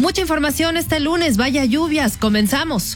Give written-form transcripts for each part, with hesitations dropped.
Mucha información este lunes, vaya lluvias, comenzamos.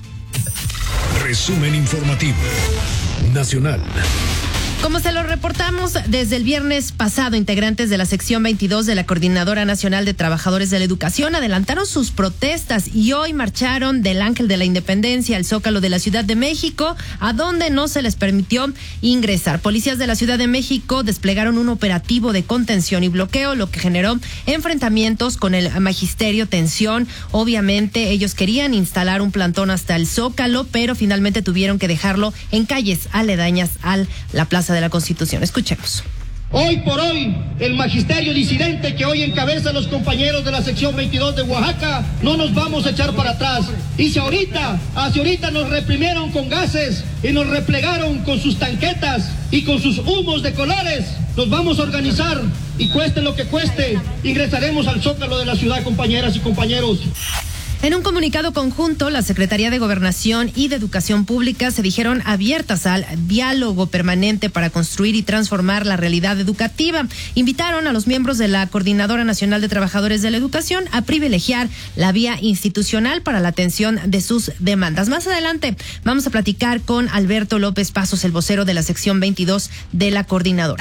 Resumen informativo nacional. Como se lo reportamos desde el viernes pasado, integrantes de la sección 22 de la Coordinadora Nacional de Trabajadores de la Educación adelantaron sus protestas y hoy marcharon del Ángel de la Independencia al Zócalo de la Ciudad de México, a donde no se les permitió ingresar. Policías de la Ciudad de México desplegaron un operativo de contención y bloqueo, lo que generó enfrentamientos con el magisterio, tensión. Obviamente ellos querían instalar un plantón hasta el Zócalo, pero finalmente tuvieron que dejarlo en calles aledañas a la Plaza de la Constitución. Escuchemos. Hoy por hoy, el magisterio disidente que hoy encabeza los compañeros de la sección 22 de Oaxaca, no nos vamos a echar para atrás. Y si ahorita nos reprimieron con gases y nos replegaron con sus tanquetas y con sus humos de colores, nos vamos a organizar y cueste lo que cueste, ingresaremos al Zócalo de la ciudad, compañeras y compañeros. En un comunicado conjunto, la Secretaría de Gobernación y de Educación Pública se dijeron abiertas al diálogo permanente para construir y transformar la realidad educativa. Invitaron a los miembros de la Coordinadora Nacional de Trabajadores de la Educación a privilegiar la vía institucional para la atención de sus demandas. Más adelante vamos a platicar con Alberto López Pasos, el vocero de la sección 22 de la Coordinadora.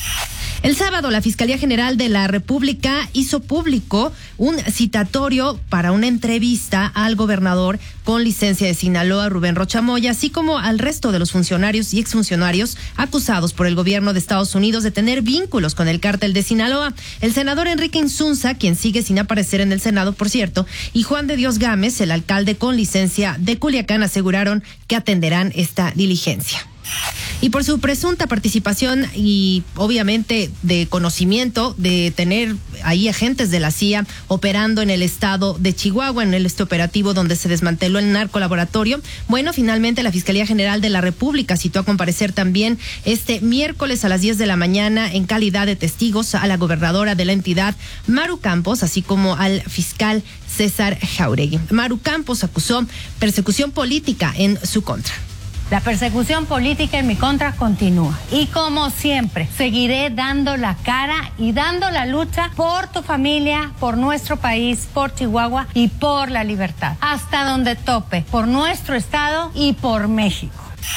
El sábado, la Fiscalía General de la República hizo público un citatorio para una entrevista al gobernador con licencia de Sinaloa, Rubén Rocha Moya, así como al resto de los funcionarios y exfuncionarios acusados por el gobierno de Estados Unidos de tener vínculos con el cártel de Sinaloa. El senador Enrique Insunza, quien sigue sin aparecer en el Senado, por cierto, y Juan de Dios Gámez, el alcalde con licencia de Culiacán, aseguraron que atenderán esta diligencia. Y por su presunta participación y obviamente de conocimiento de tener ahí agentes de la CIA operando en el estado de Chihuahua, en este operativo donde se desmanteló el narcolaboratorio, bueno, finalmente la Fiscalía General de la República citó a comparecer también este miércoles a las 10 de la mañana en calidad de testigos a la gobernadora de la entidad, Maru Campos, así como al fiscal César Jauregui. Maru Campos acusó persecución política en su contra. La persecución política en mi contra continúa. Y como siempre, seguiré dando la cara y dando la lucha por tu familia, por nuestro país, por Chihuahua y por la libertad. Hasta donde tope, por nuestro estado y por México.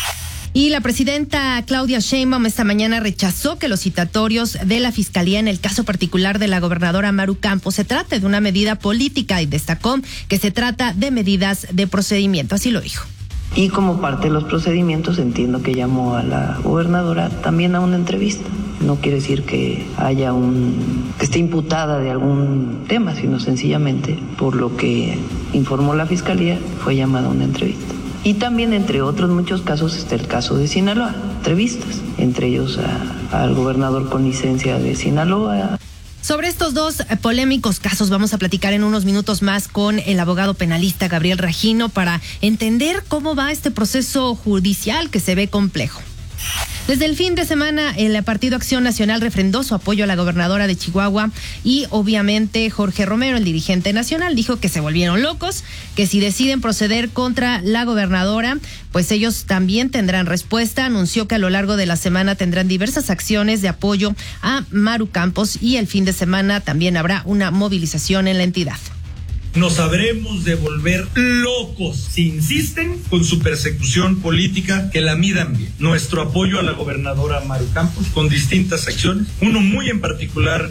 Y la presidenta Claudia Sheinbaum esta mañana rechazó que los citatorios de la Fiscalía en el caso particular de la gobernadora Maru Campos se trate de una medida política y destacó que se trata de medidas de procedimiento. Así lo dijo. Y como parte de los procedimientos entiendo que llamó a la gobernadora también a una entrevista. No quiere decir que haya que esté imputada de algún tema, sino sencillamente por lo que informó la Fiscalía fue llamada a una entrevista. Y también entre otros muchos casos está el caso de Sinaloa, entrevistas, entre ellos al gobernador con licencia de Sinaloa. Sobre estos dos polémicos casos vamos a platicar en unos minutos más con el abogado penalista Gabriel Ragino para entender cómo va este proceso judicial que se ve complejo. Desde el fin de semana, el Partido Acción Nacional refrendó su apoyo a la gobernadora de Chihuahua y obviamente Jorge Romero, el dirigente nacional, dijo que se volvieron locos, que si deciden proceder contra la gobernadora, pues ellos también tendrán respuesta. Anunció que a lo largo de la semana tendrán diversas acciones de apoyo a Maru Campos y el fin de semana también habrá una movilización en la entidad. Nos habremos de volver locos si insisten con su persecución política, que la midan bien. Nuestro apoyo a la gobernadora Maru Campos con distintas acciones, uno muy en particular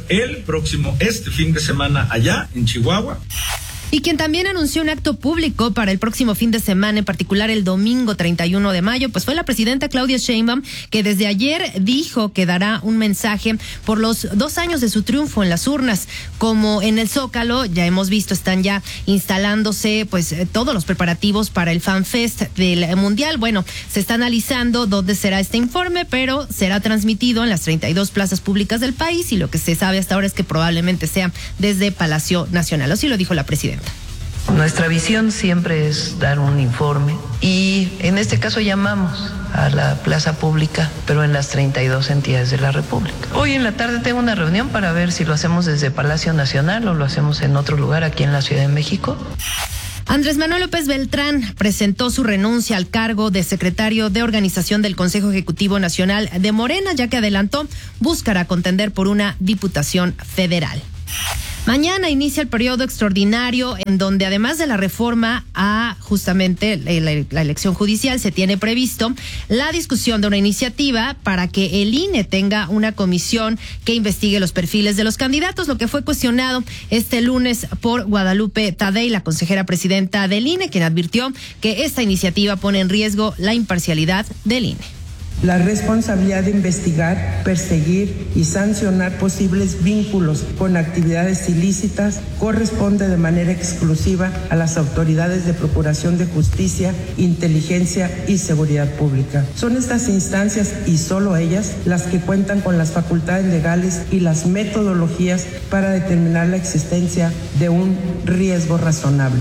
este fin de semana allá en Chihuahua. Y quien también anunció un acto público para el próximo fin de semana, en particular el domingo 31 de mayo, pues fue la presidenta Claudia Sheinbaum, que desde ayer dijo que dará un mensaje por los 2 años de su triunfo en las urnas. Como en el Zócalo, ya hemos visto, están ya instalándose pues todos los preparativos para el FanFest del Mundial. Bueno, se está analizando dónde será este informe, pero será transmitido en las 32 plazas públicas del país y lo que se sabe hasta ahora es que probablemente sea desde Palacio Nacional. Así lo dijo la presidenta. Nuestra visión siempre es dar un informe y en este caso llamamos a la plaza pública, pero en las 32 entidades de la República. Hoy en la tarde tengo una reunión para ver si lo hacemos desde Palacio Nacional o lo hacemos en otro lugar aquí en la Ciudad de México. Andrés Manuel López Beltrán presentó su renuncia al cargo de secretario de organización del Consejo Ejecutivo Nacional de Morena, ya que adelantó buscará contender por una diputación federal. Mañana inicia el periodo extraordinario en donde además de la reforma a justamente la elección judicial se tiene previsto la discusión de una iniciativa para que el INE tenga una comisión que investigue los perfiles de los candidatos, lo que fue cuestionado este lunes por Guadalupe Tadei, la consejera presidenta del INE, quien advirtió que esta iniciativa pone en riesgo la imparcialidad del INE. La responsabilidad de investigar, perseguir y sancionar posibles vínculos con actividades ilícitas corresponde de manera exclusiva a las autoridades de Procuración de Justicia, Inteligencia y Seguridad Pública. Son estas instancias y solo ellas las que cuentan con las facultades legales y las metodologías para determinar la existencia de un riesgo razonable.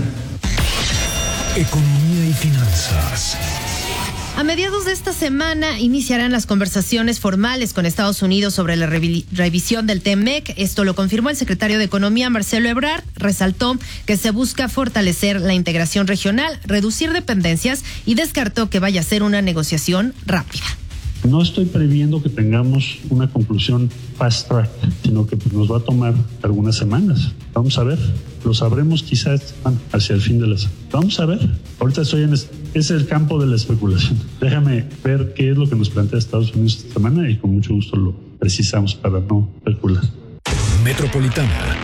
Economía y finanzas. A mediados de esta semana iniciarán las conversaciones formales con Estados Unidos sobre la revisión del TEMEC. Esto lo confirmó el secretario de Economía, Marcelo Ebrard. Resaltó que se busca fortalecer la integración regional, reducir dependencias y descartó que vaya a ser una negociación rápida. No estoy previendo que tengamos una conclusión fast track, sino que nos va a tomar algunas semanas. Vamos a ver, lo sabremos quizás hacia el fin de la semana. Vamos a ver, ahorita estoy es el campo de la especulación. Déjame ver qué es lo que nos plantea Estados Unidos esta semana y con mucho gusto lo precisamos para no especular. Metropolitana.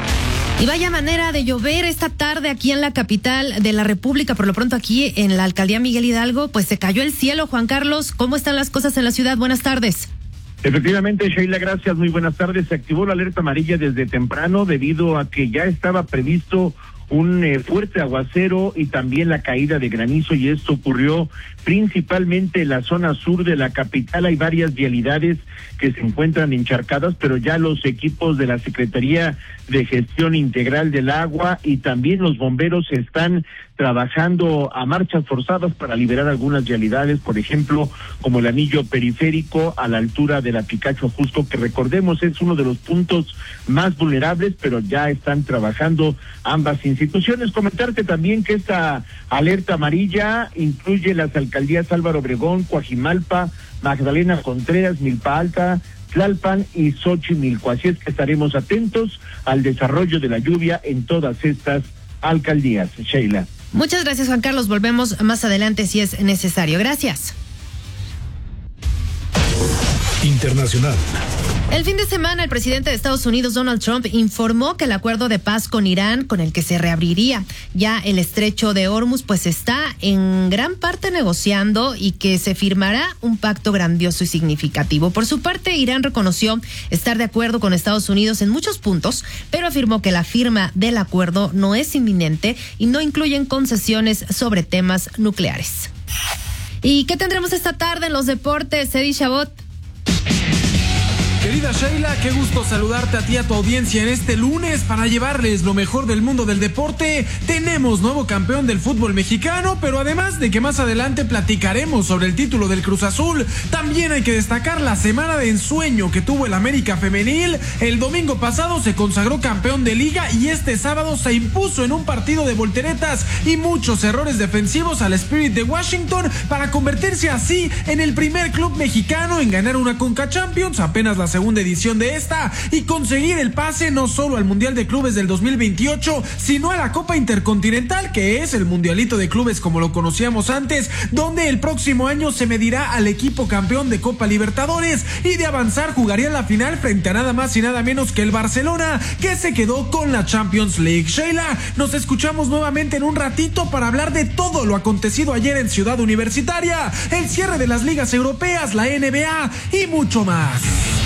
Y vaya manera de llover esta tarde aquí en la capital de la República. Por lo pronto aquí en la alcaldía Miguel Hidalgo, pues se cayó el cielo. Juan Carlos, ¿cómo están las cosas en la ciudad? Buenas tardes. Efectivamente, Sheila, gracias, muy buenas tardes. Se activó la alerta amarilla desde temprano debido a que ya estaba previsto un fuerte aguacero y también la caída de granizo, y esto ocurrió principalmente en la zona sur de la capital. Hay varias vialidades que se encuentran encharcadas, pero ya los equipos de la Secretaría de Gestión Integral del Agua y también los bomberos están trabajando a marchas forzadas para liberar algunas vialidades, por ejemplo, como el anillo periférico a la altura de la Picacho Jusco, que recordemos es uno de los puntos más vulnerables, pero ya están trabajando ambas instituciones. Comentarte también que esta alerta amarilla incluye las alcaldías Álvaro Obregón, Coajimalpa, Magdalena Contreras, Milpa Alta, Tlalpan y Xochimilco. Así es que estaremos atentos al desarrollo de la lluvia en todas estas alcaldías. Sheila. Muchas gracias, Juan Carlos. Volvemos más adelante si es necesario. Gracias. Internacional. El fin de semana, el presidente de Estados Unidos, Donald Trump, informó que el acuerdo de paz con Irán, con el que se reabriría ya el estrecho de Hormuz, pues está en gran parte negociando y que se firmará un pacto grandioso y significativo. Por su parte, Irán reconoció estar de acuerdo con Estados Unidos en muchos puntos, pero afirmó que la firma del acuerdo no es inminente y no incluyen concesiones sobre temas nucleares. ¿Y qué tendremos esta tarde en los deportes, Eddie Chabot? Querida Sheila, qué gusto saludarte a ti y a tu audiencia en este lunes para llevarles lo mejor del mundo del deporte. Tenemos nuevo campeón del fútbol mexicano, pero además de que más adelante platicaremos sobre el título del Cruz Azul, también hay que destacar la semana de ensueño que tuvo el América Femenil. El domingo pasado se consagró campeón de liga y este sábado se impuso en un partido de volteretas y muchos errores defensivos al Spirit de Washington para convertirse así en el primer club mexicano en ganar una Conca Champions, apenas la segunda edición de esta, y conseguir el pase no solo al Mundial de Clubes del 2028, sino a la Copa Intercontinental, que es el Mundialito de Clubes como lo conocíamos antes, donde el próximo año se medirá al equipo campeón de Copa Libertadores, y de avanzar jugaría la final frente a nada más y nada menos que el Barcelona, que se quedó con la Champions League. Sheila, nos escuchamos nuevamente en un ratito para hablar de todo lo acontecido ayer en Ciudad Universitaria, el cierre de las ligas europeas, la NBA y mucho más.